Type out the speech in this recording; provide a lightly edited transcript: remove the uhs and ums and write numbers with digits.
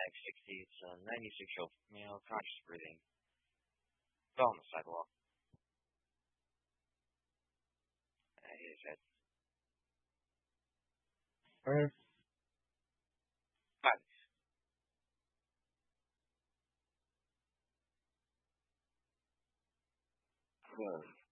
60. It's a 96-year-old female, conscious breathing, fell on the sidewalk. And hit his head. Where? 5. Where?